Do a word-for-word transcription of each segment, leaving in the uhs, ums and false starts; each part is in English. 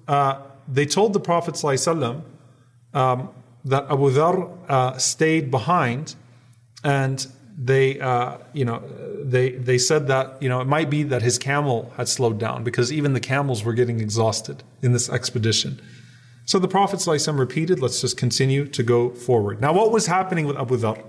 uh, they told the Prophet ﷺ, um, that Abu Dharr uh, stayed behind, and they, uh, you know, they they said that, you know, it might be that his camel had slowed down, because even the camels were getting exhausted in this expedition. So the Prophet ﷺ repeated, let's just continue to go forward. Now, what was happening with Abu Dharr?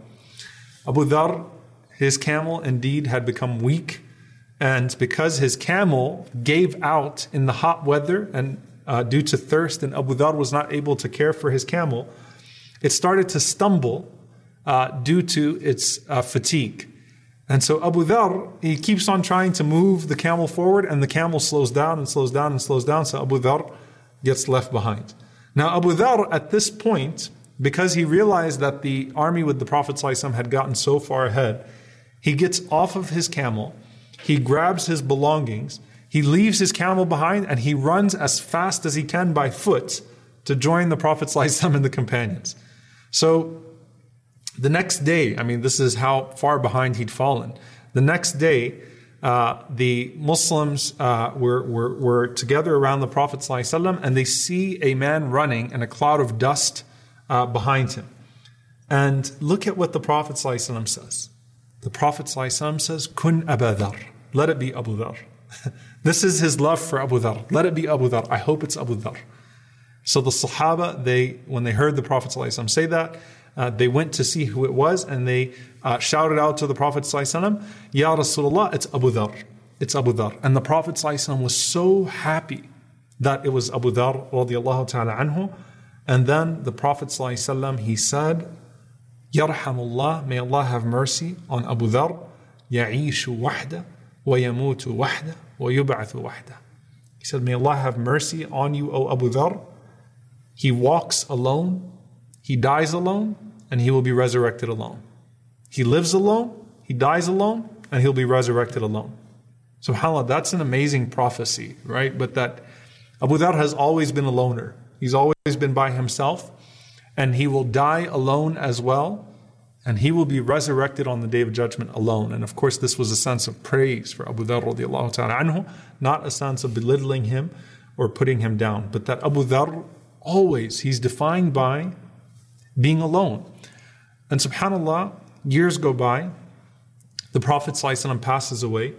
Abu Dharr, his camel indeed had become weak, and because his camel gave out in the hot weather and uh, due to thirst, and Abu Dharr was not able to care for his camel, it started to stumble uh, due to its uh, fatigue. And so Abu Dharr, he keeps on trying to move the camel forward, and the camel slows down and slows down and slows down, so Abu Dharr gets left behind. Now Abu Dharr at this point, because he realized that the army with the Prophet ﷺ had gotten so far ahead, he gets off of his camel, he grabs his belongings, he leaves his camel behind, and he runs as fast as he can by foot to join the Prophet ﷺ and the companions. So the next day, I mean, this is how far behind he'd fallen. The next day, uh, the Muslims uh, were, were, were together around the Prophet ﷺ, and they see a man running in a cloud of dust uh, behind him. And look at what the Prophet ﷺ says. The Prophet ﷺ says, Kun Abu Dharr. Let it be Abu Dharr. This is his love for Abu Dharr. Let it be Abu Dharr. I hope it's Abu Dharr. So the Sahaba, they, when they heard the Prophet ﷺ say that, uh, they went to see who it was, and they uh, shouted out to the Prophet ﷺ, Ya Rasulullah, it's Abu Dharr. It's Abu Dharr. And the Prophet ﷺ was so happy that it was Abu Dharr radiallahu ta'ala anhu. And then the Prophet ﷺ, he said, Yarhamullah, may Allah have mercy on Abu Dharr, Ya'ishu wahda, wa yamutu wahda, wa yub'athu wahda. He said, may Allah have mercy on you, O Abu Dharr. He walks alone, he dies alone, and he will be resurrected alone. He lives alone, he dies alone, and he'll be resurrected alone. SubhanAllah, that's an amazing prophecy, right? But that Abu Dharr has always been a loner. He's always been by himself, and he will die alone as well, and he will be resurrected on the Day of Judgment alone. And of course, this was a sense of praise for Abu Dharr radiallahu ta'ala anhu, not a sense of belittling him or putting him down, but that Abu Dharr always, he's defined by being alone. And subhanAllah, years go by, the Prophet ﷺ passes away,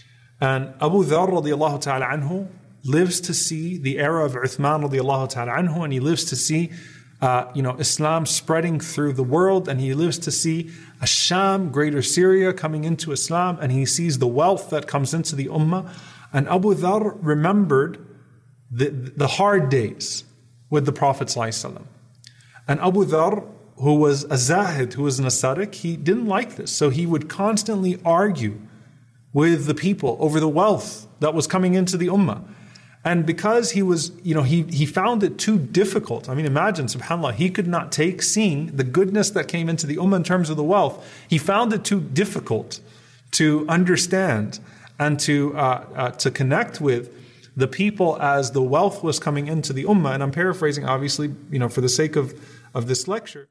and Abu Dharr radiallahu ta'ala anhu lives to see the era of Uthman radiallahu ta'ala anhu, and he lives to see uh, you know, Islam spreading through the world, and he lives to see Ash-Sham, Greater Syria, coming into Islam, and he sees the wealth that comes into the Ummah. And Abu Dharr remembered the, the hard days with the Prophet ﷺ. And Abu Dharr, who was a zahid, who was an ascetic, he didn't like this. So he would constantly argue with the people over the wealth that was coming into the ummah. And because he was, you know, he, he found it too difficult. I mean, imagine, subhanAllah, he could not take seeing the goodness that came into the ummah in terms of the wealth. He found it too difficult to understand and to uh, uh, to connect with the people as the wealth was coming into the ummah. And I'm paraphrasing, obviously, you know, for the sake of, of this lecture.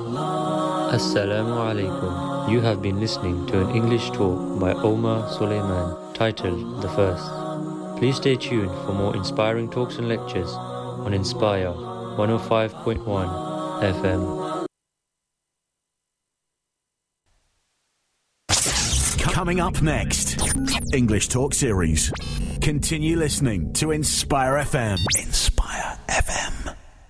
Assalamu alaikum. You have been listening to an English talk by Omar Suleiman titled The First. Please stay tuned for more inspiring talks and lectures on Inspire one oh five point one F M. Coming up next, English Talk Series. Continue listening to Inspire F M. Inspire F M.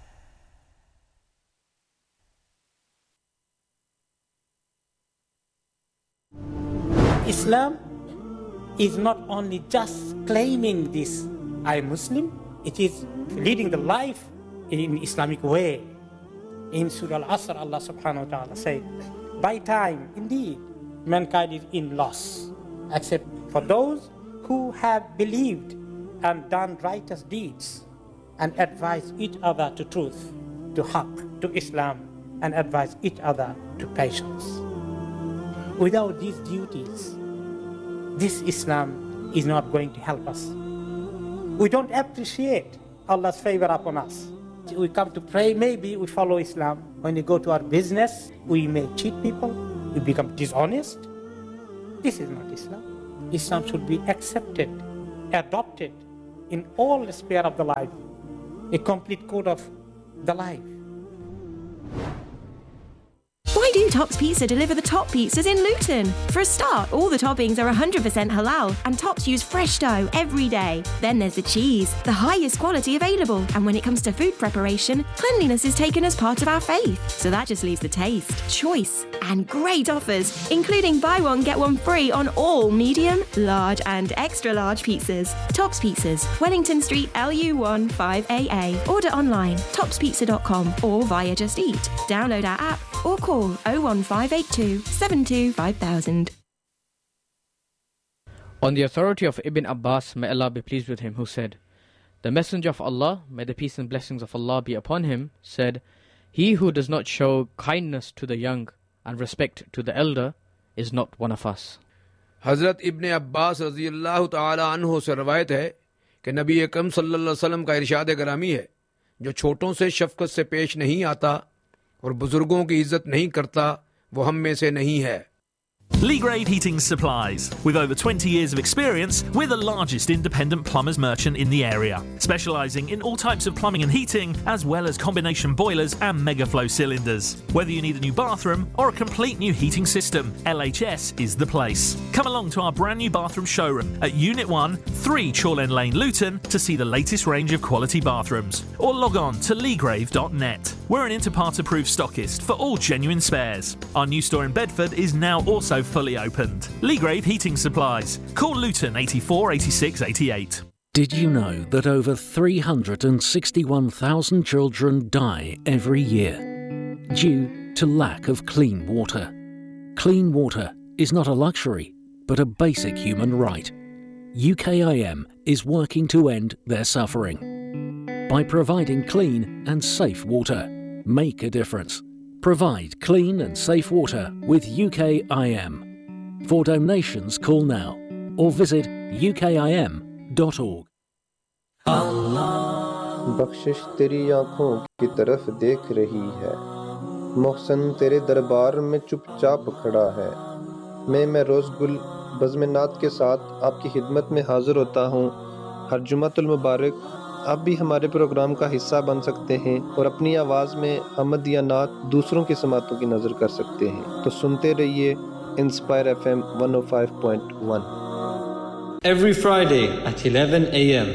Islam is not only just claiming this, I am Muslim, it is leading the life in Islamic way. In Surah Al-Asr, Allah subhanahu wa ta'ala said, by time, indeed, mankind is in loss, except for those who have believed and done righteous deeds and advise each other to truth, to haqq, to Islam, and advise each other to patience. Without these duties, this Islam is not going to help us. We don't appreciate Allah's favor upon us. We come to pray, maybe we follow Islam. When we go to our business, we may cheat people, we become dishonest. This is not Islam. Islam should be accepted, adopted in all sphere of the life. a complete code of the life. Why do Tops Pizza deliver the top pizzas in Luton? For a start, all the toppings are one hundred percent halal and Tops use fresh dough every day. Then there's the cheese, the highest quality available. And when it comes to food preparation, cleanliness is taken as part of our faith. So that just leaves the taste, choice, and great offers, including buy one, get one free on all medium, large, and extra large pizzas. Tops Pizzas, Wellington Street, L U one five A A. Order online, tops pizza dot com or via Just Eat. Download our app or call oh one five eight two, seven two five thousand. On the authority of Ibn Abbas, may Allah be pleased with him, who said, "The Messenger of Allah, may the peace and blessings of Allah be upon him, said, he who does not show kindness to the young and respect to the elder is not one of us." हज़रत इब्न अब्बास रज़ी अल्लाह ताला अन्हो से रवायत है कि नबी अकरम सल्लल्लाहु अलैहि वसल्लम का इरशाद ग्रामी है, जो छोटों से शफ़क़त से पेश नहीं आता और बुजुर्गों की इज्जत नहीं करता, वो हम में से नहीं है। Leagrave Heating Supplies. With over twenty years of experience, we're the largest independent plumbers merchant in the area, specialising in all types of plumbing and heating, as well as combination boilers and megaflow cylinders. Whether you need a new bathroom or a complete new heating system, L H S is the place. Come along to our brand new bathroom showroom at Unit one, three Chorlend Lane, Luton, to see the latest range of quality bathrooms, or log on to leagrave dot net. We're an Interpart approved stockist for all genuine spares. Our new store in Bedford is now also fully opened. Leagrave Heating Supplies. Call Luton eighty-four eighty-six eighty-eight. Did you know that over three hundred sixty-one thousand children die every year due to lack of clean water? Clean water is not a luxury, but a basic human right. U K I M is working to end their suffering. By providing clean and safe water, make a difference. Provide clean and safe water with U K I M. For donations, call now or visit U K I M dot org. बख्शिश तेरी आँखों की तरफ देख रही है, मोहसन तेरे दरबार में चुपचाप खड़ा है। मैं मैं रोज़ गुल बज़्म-ए-नात के साथ आपकी खिदमत में हाज़िर होता हूँ। हर जुमातुल मुबारक आप भी हमारे प्रोग्राम का हिस्सा बन सकते हैं और अपनी आवाज़ में हमद या नात दूसरों की समातों की नज़र कर सकते हैं। तो सुनते रहिए inspire F M one oh five point one. Every Friday at eleven a m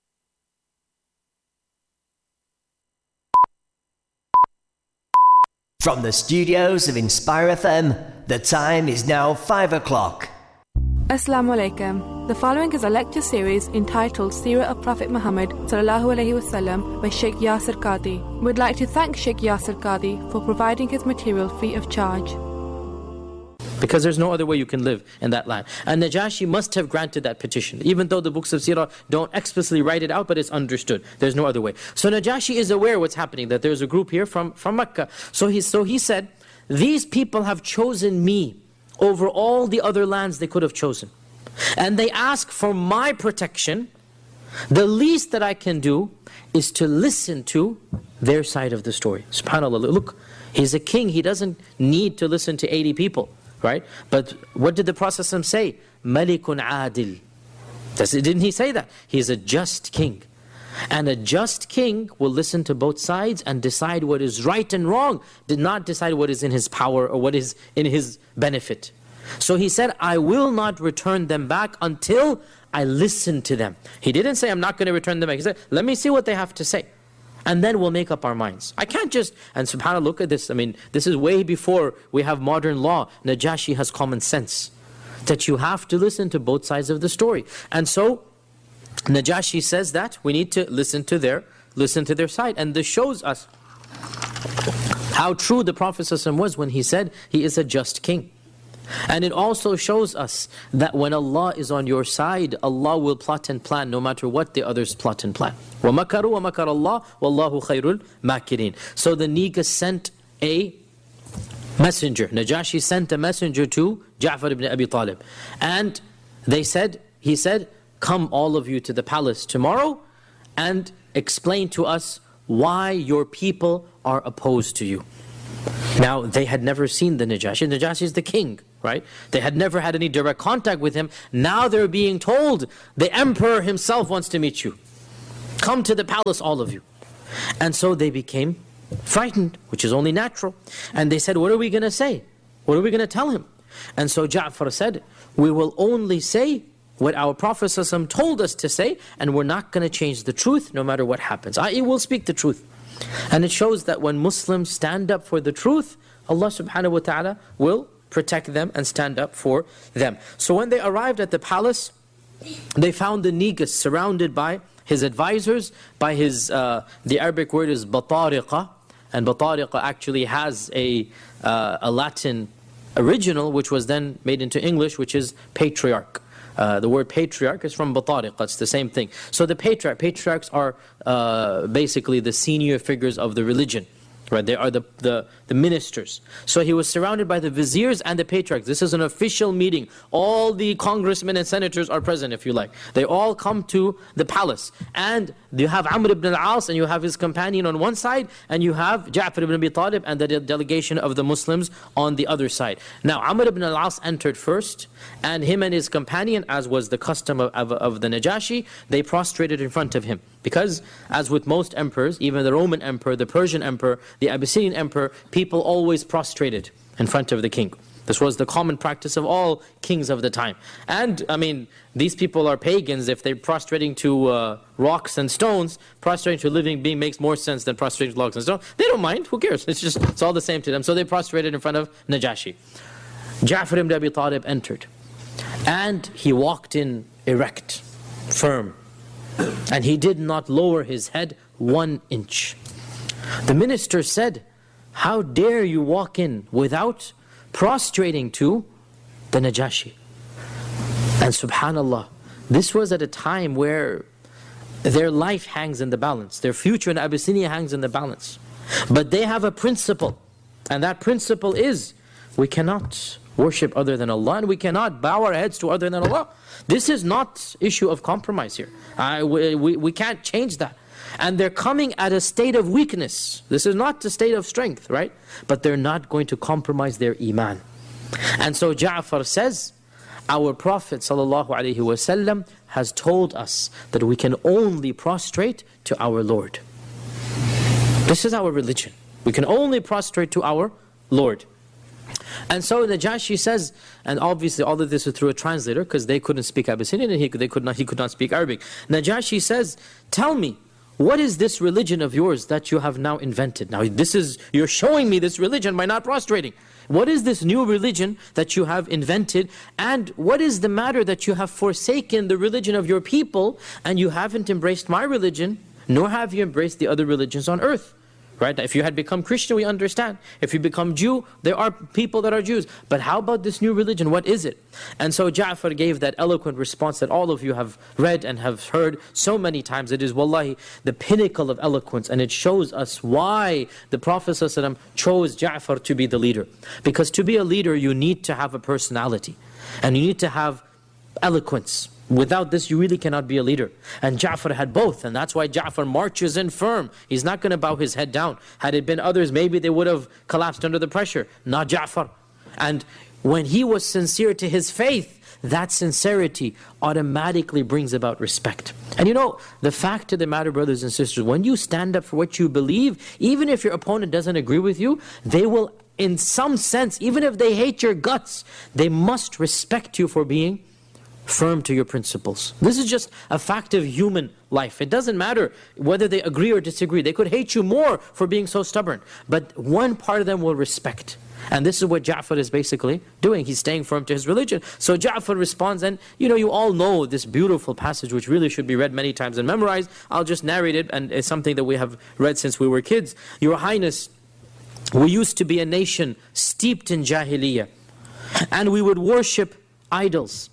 From the studios of Inspire F M, the time is now five o'clock. Assalamu alaikum. The following is a lecture series entitled Seerah of Prophet Muhammad sallallahu alaihi wasallam by Sheikh Yasir Qadhi. We'd like to thank Sheikh Yasir Qadhi for providing his material free of charge. Because there's no other way you can live in that land. And Najashi must have granted that petition, even though the books of Seerah don't explicitly write it out, but it's understood. There's no other way. So Najashi is aware what's happening, that there's a group here from, from Mecca. So he, so he said, these people have chosen me over all the other lands they could have chosen. And they ask for my protection. The least that I can do is to listen to their side of the story. SubhanAllah, look, he's a king, he doesn't need to listen to eighty people. Right? But what did the Prophet say? Malikun adil. Didn't he say that? He is a just king. And a just king will listen to both sides and decide what is right and wrong. Did not decide what is in his power or what is in his benefit. So he said, I will not return them back until I listen to them. He didn't say, I'm not going to return them back. He said, let me see what they have to say. And then we'll make up our minds. I can't just, and subhanAllah, look at this. I mean, this is way before we have modern law. Najashi has common sense. That you have to listen to both sides of the story. And so, Najashi says that we need to listen to their, listen to their side. And this shows us how true the Prophet ﷺ was when he said he is a just king. And it also shows us that when Allah is on your side, Allah will plot and plan no matter what the others plot and plan. وَمَكَرُوا وَمَكَرَ اللَّهُ وَاللَّهُ خَيْرُ الْمَاكِرِينَ. So the Negus sent a messenger. Najashi sent a messenger to Ja'far ibn Abi Talib. And they said, he said, come all of you to the palace tomorrow and explain to us why your people are opposed to you. Now, they had never seen the Najashi. Najashi is the king, right? They had never had any direct contact with him. Now they're being told, the emperor himself wants to meet you. Come to the palace, all of you. And so they became frightened, which is only natural. And they said, what are we going to say? What are we going to tell him? And so Ja'far said, we will only say what our Prophet ﷺ told us to say, and we're not going to change the truth no matter what happens. that is, we'll speak the truth. And it shows that when Muslims stand up for the truth, Allah subhanahu wa ta'ala will protect them and stand up for them. So when they arrived at the palace, they found the Negus surrounded by his advisors, by his, uh, the Arabic word is batariqa, and batariqa actually has a, uh, a Latin original, which was then made into English, which is patriarch. Uh, the word patriarch is from batariqa, it's the same thing. So the patriarch, patriarchs are uh, basically the senior figures of the religion. Right, they are the, the, the ministers. So he was surrounded by the viziers and the patriarchs. This is an official meeting. All the congressmen and senators are present, if you like. They all come to the palace. And you have Amr ibn al-As and you have his companion on one side, and you have Ja'far ibn Abi Talib and the de delegation of the Muslims on the other side. Now Amr ibn al-As entered first, and him and his companion, as was the custom of, of, of the Najashi, they prostrated in front of him. Because, as with most emperors, even the Roman emperor, the Persian emperor, the Abyssinian emperor, people always prostrated in front of the king. This was the common practice of all kings of the time. And, I mean, these people are pagans. If they're prostrating to uh, rocks and stones, prostrating to a living being makes more sense than prostrating to rocks and stones. They don't mind, who cares? It's just, it's all the same to them. So they prostrated in front of Najashi. Ja'far ibn Abi Talib entered. And he walked in erect, firm. And he did not lower his head one inch. The minister said, how dare you walk in without prostrating to the Najashi? And subhanallah, this was at a time where their life hangs in the balance. Their future in Abyssinia hangs in the balance. But they have a principle. And that principle is, we cannot worship other than Allah, and we cannot bow our heads to other than Allah. This is not issue of compromise here. I, we, we, we can't change that. And they're coming at a state of weakness. This is not a state of strength, right? But they're not going to compromise their iman. And so Ja'far says, our Prophet ﷺ has told us that we can only prostrate to our Lord. This is our religion. We can only prostrate to our Lord. And so Najashi says, and obviously all of this is through a translator, because they couldn't speak Abyssinian and he, they could not, he could not speak Arabic. Najashi says, tell me, what is this religion of yours that you have now invented? Now this is, you're showing me this religion by not prostrating. What is this new religion that you have invented? And what is the matter that you have forsaken the religion of your people and you haven't embraced my religion, nor have you embraced the other religions on earth? Right? If you had become Christian, we understand. If you become Jew, there are people that are Jews. But how about this new religion? What is it? And so Ja'far gave that eloquent response that all of you have read and have heard so many times. It is wallahi the pinnacle of eloquence, and it shows us why the Prophet ﷺ chose Ja'far to be the leader. Because to be a leader, you need to have a personality. And you need to have eloquence. Without this, you really cannot be a leader. And Ja'far had both, and that's why Ja'far marches in firm. He's not going to bow his head down. Had it been others, maybe they would have collapsed under the pressure. Not Ja'far. And when he was sincere to his faith, that sincerity automatically brings about respect. And you know, the fact of the matter, brothers and sisters, when you stand up for what you believe, even if your opponent doesn't agree with you, they will, in some sense, even if they hate your guts, they must respect you for being firm to your principles. This is just a fact of human life. It doesn't matter whether they agree or disagree. They could hate you more for being so stubborn. But one part of them will respect. And this is what Ja'far is basically doing. He's staying firm to his religion. So Ja'far responds, and you know, you all know this beautiful passage which really should be read many times and memorized. I'll just narrate it, and it's something that we have read since we were kids. Your Highness, we used to be a nation steeped in Jahiliyyah, and we would worship idols.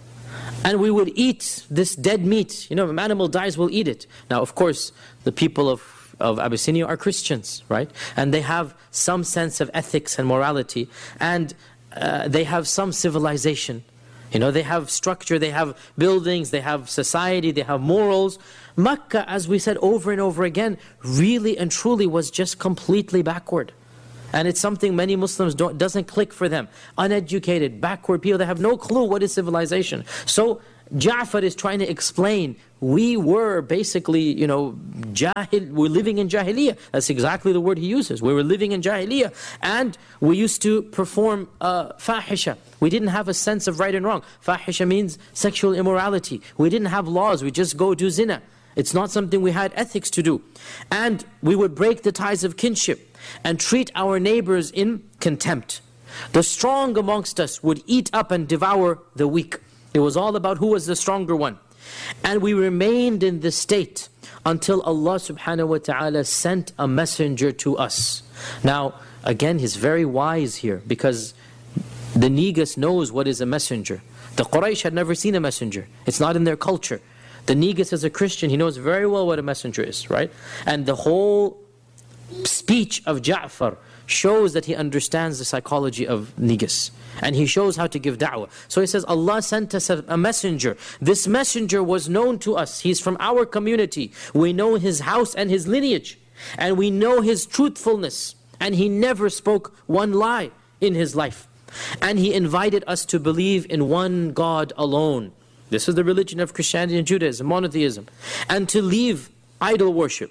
And we would eat this dead meat. You know, if an animal dies, we'll eat it. Now, of course, the people of, of Abyssinia are Christians, right? And they have some sense of ethics and morality. And uh, they have some civilization. You know, they have structure, they have buildings, they have society, they have morals. Makkah, as we said over and over again, really and truly was just completely backward. And it's something many Muslims don't, doesn't click for them. Uneducated, backward people, they have no clue what is civilization. So Ja'far is trying to explain, we were basically, you know, jahil, we're living in jahiliyyah. That's exactly the word he uses. We were living in jahiliyyah. And we used to perform uh, fahisha. We didn't have a sense of right and wrong. Fahisha means sexual immorality. We didn't have laws. We just go do zina. It's not something we had ethics to do. And we would break the ties of kinship and treat our neighbors in contempt. The strong amongst us would eat up and devour the weak. It was all about who was the stronger one. And we remained in this state until Allah subhanahu wa ta'ala sent a messenger to us. Now, again, he's very wise here, because the Negus knows what is a messenger. The Quraysh had never seen a messenger. It's not in their culture. The Negus is a Christian. He knows very well what a messenger is, right? And the whole speech of Ja'far shows that he understands the psychology of Negus. And he shows how to give da'wah. So he says, Allah sent us a, a messenger. This messenger was known to us. He's from our community. We know his house and his lineage. And we know his truthfulness. And he never spoke one lie in his life. And he invited us to believe in one God alone. This is the religion of Christianity and Judaism, monotheism. And to leave idol worship.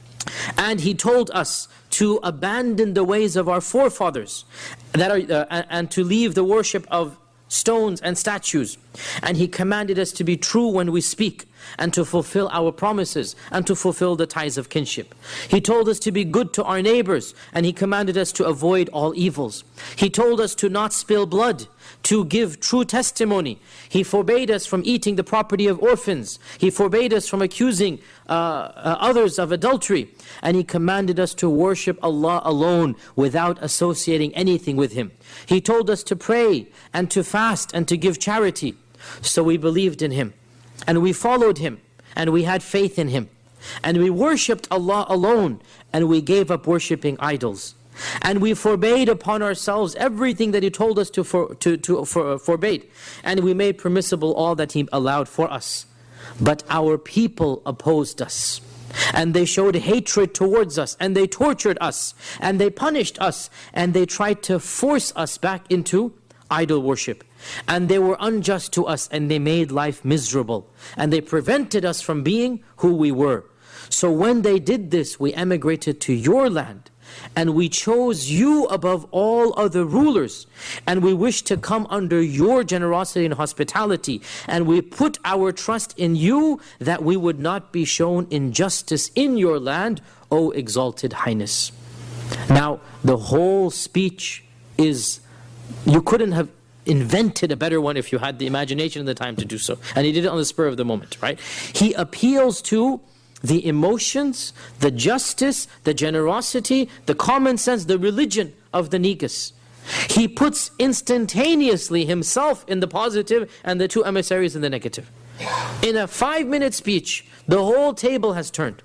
And he told us to abandon the ways of our forefathers, that are, uh, and, and to leave the worship of stones and statues. And he commanded us to be true when we speak, and to fulfill our promises, and to fulfill the ties of kinship. He told us to be good to our neighbors, and he commanded us to avoid all evils. He told us to not spill blood, to give true testimony. He forbade us from eating the property of orphans. He forbade us from accusing uh, uh, others of adultery. And he commanded us to worship Allah alone without associating anything with him. He told us to pray and to fast and to give charity. So we believed in him, and we followed him, and we had faith in him, and we worshipped Allah alone, and we gave up worshipping idols. And we forbade upon ourselves everything that he told us to, for, to, to for, uh, forbade. And we made permissible all that he allowed for us. But our people opposed us. And they showed hatred towards us. And they tortured us. And they punished us. And they tried to force us back into idol worship. And they were unjust to us. And they made life miserable. And they prevented us from being who we were. So when they did this, we emigrated to your land. And we chose you above all other rulers. And we wish to come under your generosity and hospitality. And we put our trust in you that we would not be shown injustice in your land, O exalted highness. Now, the whole speech is, you couldn't have invented a better one if you had the imagination and the time to do so. And he did it on the spur of the moment, right? He appeals to the emotions, the justice, the generosity, the common sense, the religion of the Negus. He puts instantaneously himself in the positive and the two emissaries in the negative. In a five-minute speech, the whole table has turned.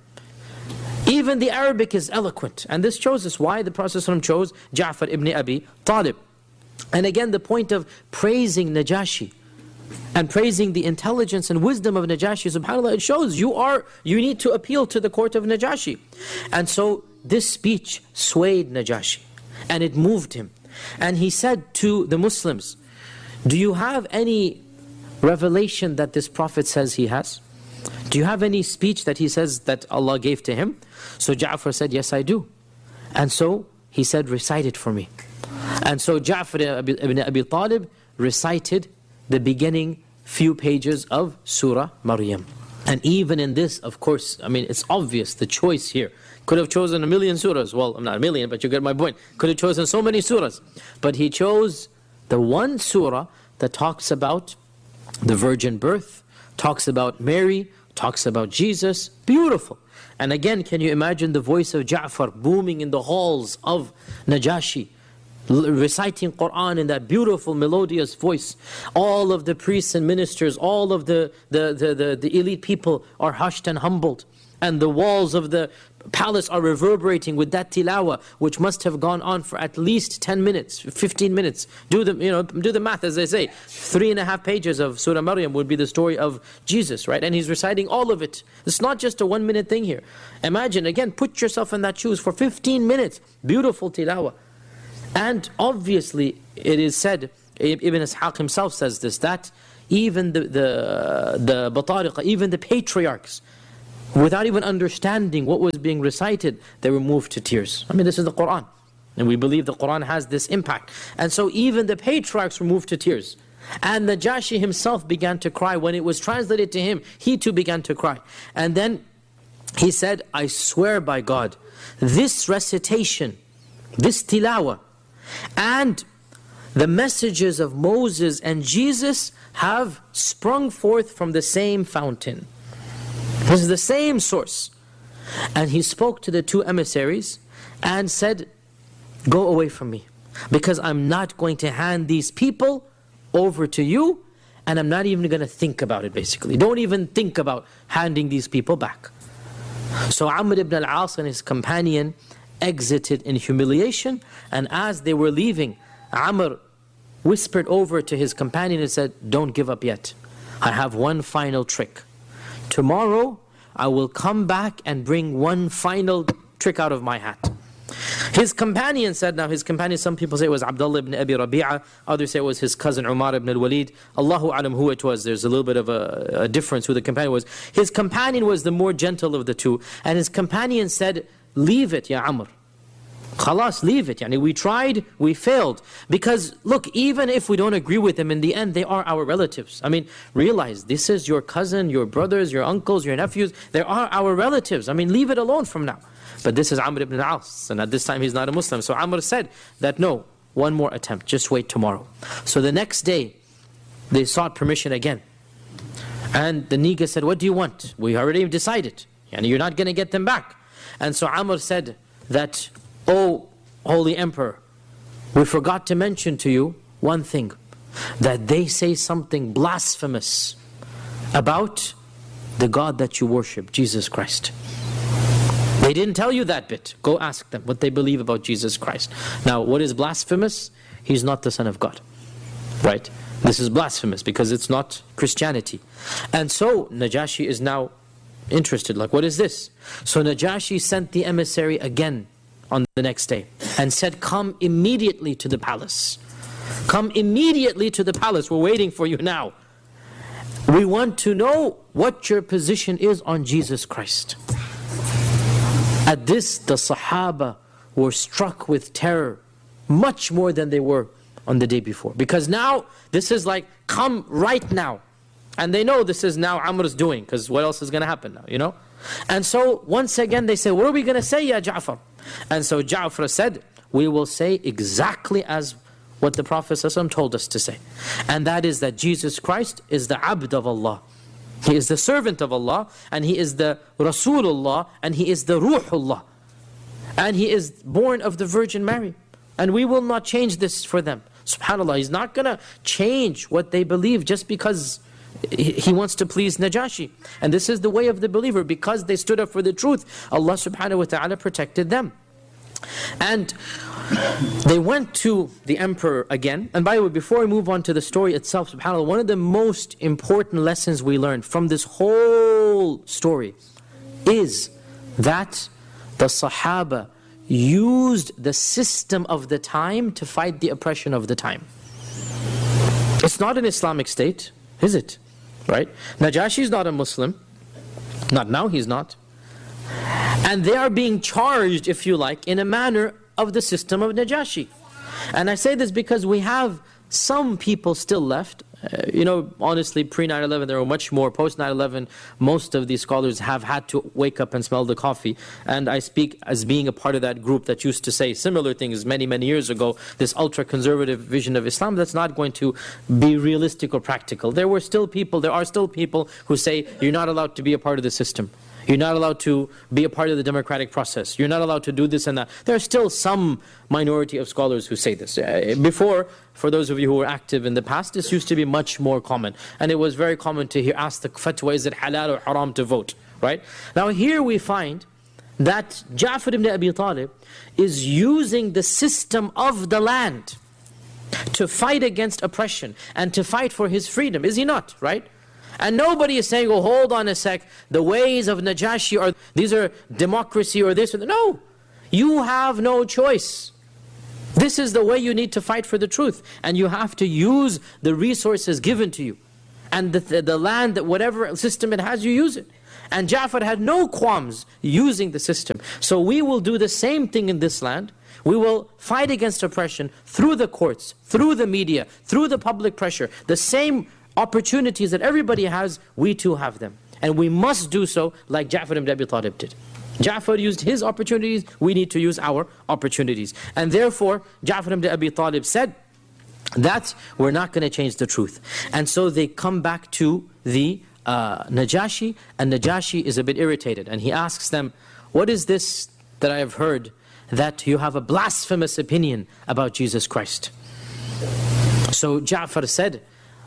Even the Arabic is eloquent. And this shows us why the Prophet ﷺ chose Ja'far ibn Abi Talib. And again, the point of praising Najashi and praising the intelligence and wisdom of Najashi, subhanAllah, it shows you are, you need to appeal to the court of Najashi. And so this speech swayed Najashi, and it moved him. And he said to the Muslims, do you have any revelation that this Prophet says he has? Do you have any speech that he says that Allah gave to him? So Ja'far said, yes, I do. And so he said, recite it for me. And so Ja'far ibn Abi Talib recited the beginning few pages of Surah Maryam. And even in this, of course, I mean, it's obvious the choice here. Could have chosen a million surahs. Well, not a million, but you get my point. Could have chosen so many surahs. But he chose the one surah that talks about the virgin birth, talks about Mary, talks about Jesus. Beautiful. And again, can you imagine the voice of Ja'far booming in the halls of Najashi, reciting Qur'an in that beautiful melodious voice? All of the priests and ministers, all of the, the, the, the, the elite people are hushed and humbled. And the walls of the palace are reverberating with that tilawah, which must have gone on for at least ten minutes, fifteen minutes. Do the, you know, do the math, as they say. Three and a half pages of Surah Maryam would be the story of Jesus, right? And he's reciting all of it. It's not just a one minute thing here. Imagine, again, put yourself in that shoes for fifteen minutes. Beautiful tilawah. And obviously, it is said, Ibn Ishaq himself says this, that even the, the, the Batariqa, even the patriarchs, without even understanding what was being recited, they were moved to tears. I mean, this is the Quran. And we believe the Quran has this impact. And so even the patriarchs were moved to tears. And Najashi himself began to cry. When it was translated to him, he too began to cry. And then he said, I swear by God, this recitation, this tilawah, and the messages of Moses and Jesus have sprung forth from the same fountain. This is the same source. And he spoke to the two emissaries and said, go away from me, because I'm not going to hand these people over to you, and I'm not even going to think about it, basically. Don't even think about handing these people back. So Amr ibn al-As and his companion exited in humiliation, and as they were leaving, Amr whispered over to his companion and said, don't give up yet. I have one final trick. Tomorrow, I will come back and bring one final trick out of my hat. His companion said, now his companion, some people say it was Abdullah ibn Abi Rabi'ah, others say it was his cousin Umar ibn al-Walid. Allahu alam who it was. There's a little bit of a, a difference who the companion was. His companion was the more gentle of the two, and his companion said, leave it, ya Amr. Khalas, leave it. Yani we tried, we failed. Because look, even if we don't agree with them, in the end, they are our relatives. I mean, realize this is your cousin, your brothers, your uncles, your nephews. They are our relatives. I mean, leave it alone from now. But this is Amr ibn al-As, and at this time he's not a Muslim. So Amr said that no, one more attempt, just wait tomorrow. So the next day, they sought permission again. And the Niga said, what do you want? We already decided. And you're not going to get them back. And so Amr said that, oh, Holy Emperor, we forgot to mention to you one thing, that they say something blasphemous about the God that you worship, Jesus Christ. They didn't tell you that bit. Go ask them what they believe about Jesus Christ. Now, what is blasphemous? He's not the Son of God. Right? This is blasphemous because it's not Christianity. And so, Najashi is now interested. Like, what is this? So Najashi sent the emissary again on the next day and said, come immediately to the palace. Come immediately to the palace. We're waiting for you now. We want to know what your position is on Jesus Christ. At this, the Sahaba were struck with terror, much more than they were on the day before. Because now, this is like, come right now. And they know this is now Amr's doing, because what else is going to happen now, you know? And so, once again, they say, what are we going to say, Ya Ja'far? And so Ja'far said, we will say exactly as what the Prophet ﷺ told us to say. And that is that Jesus Christ is the Abd of Allah. He is the servant of Allah, and He is the Rasulullah, and He is the Ruhullah. And He is born of the Virgin Mary. And we will not change this for them. SubhanAllah, He's not going to change what they believe just because He wants to please Najashi. And this is the way of the believer. Because they stood up for the truth, Allah subhanahu wa ta'ala protected them. And they went to the emperor again. And by the way, before we move on to the story itself, subhanAllah, one of the most important lessons we learned from this whole story is that the Sahaba used the system of the time to fight the oppression of the time. It's not an Islamic state, is it? Right? Najashi is not a Muslim. Not now, he's not. And they are being charged, if you like, in a manner of the system of Najashi. And I say this because we have some people still left. Uh, you know, honestly, pre nine eleven, there were much more. Post nine eleven, most of these scholars have had to wake up and smell the coffee. And I speak as being a part of that group that used to say similar things many, many years ago. This ultra-conservative vision of Islam that's not going to be realistic or practical. There were still people, there are still people who say, you're not allowed to be a part of the system. You're not allowed to be a part of the democratic process. You're not allowed to do this and that. There are still some minority of scholars who say this. Before, for those of you who were active in the past, this used to be much more common. And it was very common to hear, ask the fatwa, is it halal or haram to vote? Right? Now here we find that Ja'far ibn Abi Talib is using the system of the land to fight against oppression and to fight for his freedom. Is he not? Right? And nobody is saying, oh, hold on a sec, the ways of Najashi, are these are democracy or this or that. No, you have no choice. This is the way you need to fight for the truth. And you have to use the resources given to you. And the, the, the land, that whatever system it has, you use it. And Ja'far had no qualms using the system. So we will do the same thing in this land. We will fight against oppression through the courts, through the media, through the public pressure. The same opportunities that everybody has, we too have them. And we must do so like Ja'far ibn Abi Talib did. Ja'far used his opportunities, we need to use our opportunities. And therefore, Ja'far ibn Abi Talib said that we're not going to change the truth. And so they come back to the uh, Najashi, and Najashi is a bit irritated. And he asks them, what is this that I have heard, that you have a blasphemous opinion about Jesus Christ? So Ja'far said,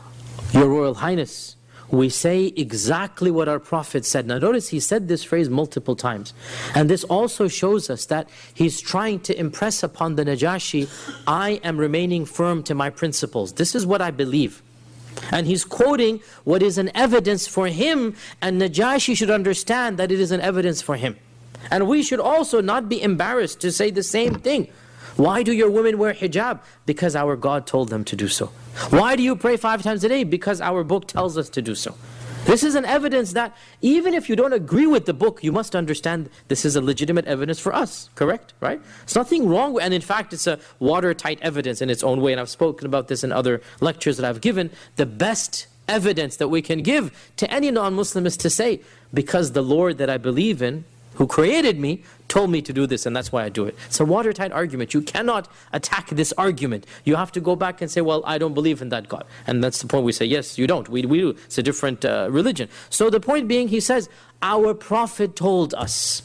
Your Royal Highness, we say exactly what our Prophet said. Now notice he said this phrase multiple times. And this also shows us that he's trying to impress upon the Najashi, I am remaining firm to my principles. This is what I believe. And he's quoting what is an evidence for him, and Najashi should understand that it is an evidence for him. And we should also not be embarrassed to say the same thing. Why do your women wear hijab? Because our God told them to do so. Why do you pray five times a day? Because our book tells us to do so. This is an evidence that even if you don't agree with the book, you must understand this is a legitimate evidence for us. Correct? Right? There's nothing wrong with, and in fact it's a watertight evidence in its own way, and I've spoken about this in other lectures that I've given. The best evidence that we can give to any non-Muslim is to say, because the Lord that I believe in, who created me, told me to do this, and that's why I do it. It's a watertight argument. You cannot attack this argument. You have to go back and say, well, I don't believe in that God. And that's the point we say, yes, you don't. We, we do. It's a different uh, religion. So the point being, he says, our Prophet told us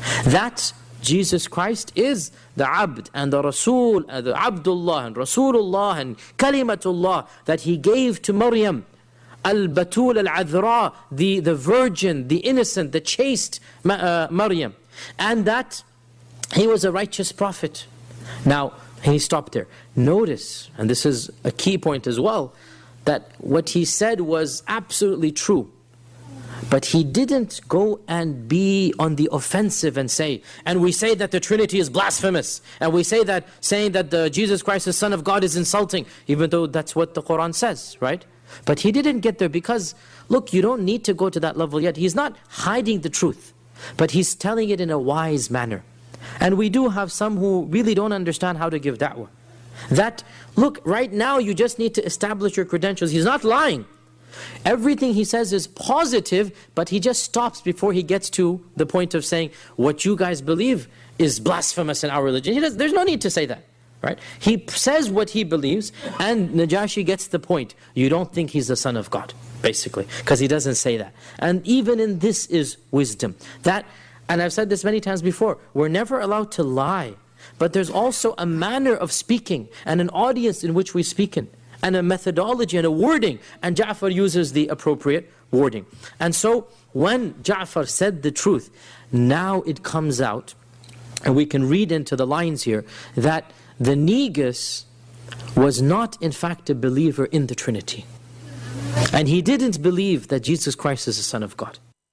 that Jesus Christ is the Abd and the Rasul, and the Abdullah and Rasulullah and Kalimatullah that he gave to Maryam. Al-Batul al-Adhra, the, the virgin, the innocent, the chaste uh, Maryam. And that he was a righteous prophet. Now, he stopped there. Notice, and this is a key point as well, that what he said was absolutely true. But he didn't go and be on the offensive and say, and we say that the Trinity is blasphemous, and we say that saying that the Jesus Christ, the Son of God, is insulting, even though that's what the Quran says, right? But he didn't get there because, look, you don't need to go to that level yet. He's not hiding the truth, but he's telling it in a wise manner. And we do have some who really don't understand how to give da'wah. That, look, right now you just need to establish your credentials. He's not lying. Everything he says is positive, but he just stops before he gets to the point of saying, what you guys believe is blasphemous in our religion. He does, there's no need to say that. Right? He says what he believes, and Najashi gets the point. You don't think he's the son of God, basically, because he doesn't say that. And even in this is wisdom. That, and I've said this many times before, we're never allowed to lie. But there's also a manner of speaking, and an audience in which we speak in, and a methodology and a wording, and Ja'far uses the appropriate wording. And so, when Ja'far said the truth, now it comes out, and we can read into the lines here, that the Negus was not in fact a believer in the Trinity. And he didn't believe that Jesus Christ is the Son of God.